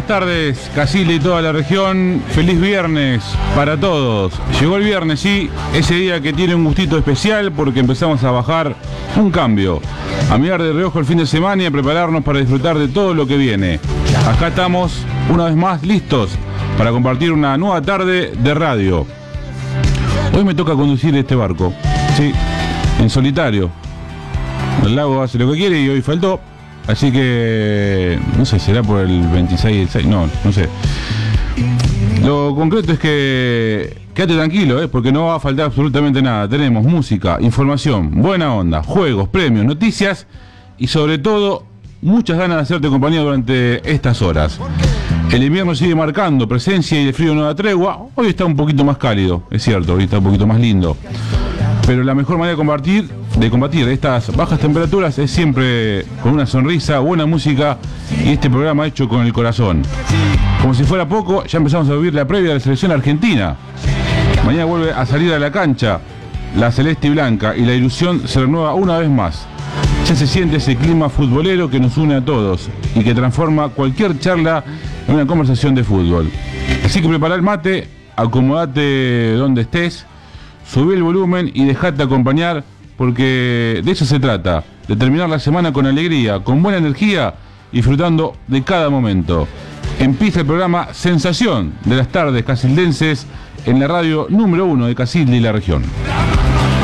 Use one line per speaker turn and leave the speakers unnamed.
buenas tardes, Casilda y toda la región. Feliz viernes para todos. Llegó el viernes, sí, ese día que tiene un gustito especial porque empezamos a bajar un cambio. A mirar de reojo el fin de semana y a prepararnos para disfrutar de todo lo que viene. Acá estamos, una vez más, listos para compartir una nueva tarde de radio. Hoy me toca conducir este barco, sí, en solitario. El lago hace lo que quiere y hoy faltó. Así que, no sé, será por el 26 del 6, no sé. Lo concreto es que quédate tranquilo, porque no va a faltar absolutamente nada. Tenemos música, información, buena onda, juegos, premios, noticias y sobre todo muchas ganas de hacerte compañía durante estas horas. El invierno sigue marcando presencia y el frío no da tregua. Hoy está un poquito más cálido, es cierto, hoy está un poquito más lindo. Pero la mejor manera de combatir estas bajas temperaturas es siempre con una sonrisa, buena música y este programa hecho con el corazón. Como si fuera poco, ya empezamos a vivir la previa de la selección argentina. Mañana vuelve a salir a la cancha la celeste y blanca y la ilusión se renueva una vez más. Ya se siente ese clima futbolero que nos une a todos y que transforma cualquier charla en una conversación de fútbol. Así que prepara el mate, acomodate donde estés, subí el volumen y dejate acompañar porque de eso se trata, de terminar la semana con alegría, con buena energía y disfrutando de cada momento. Empieza el programa Sensación de las tardes casildenses en la radio número 1 de Casilda y la región.